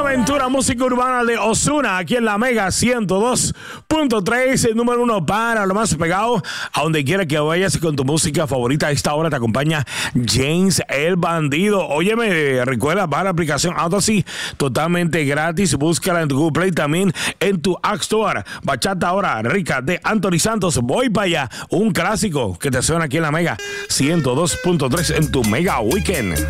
Aventura, música urbana de Ozuna, aquí en la Mega 102.3, el número 1 para lo más pegado. A donde quiera que vayas con tu música favorita, a esta hora te acompaña James el Bandido. Óyeme, recuerda, baja la aplicación Audacy totalmente gratis. Búscala en tu Google Play, también en tu App Store. Bachata ahora rica de Anthony Santos. Voy para allá, un clásico que te suena aquí en la Mega 102.3 en tu Mega Weekend.